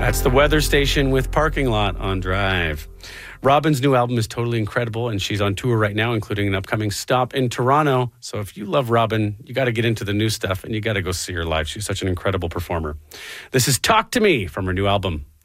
That's the weather station with Parking Lot on Drive. Robyn's new album is totally incredible, and she's on tour right now, including an upcoming stop in Toronto. So if you love Robyn, you got to get into the new stuff, and you got to go see her live. She's such an incredible performer. This is Talk to Me from her new album.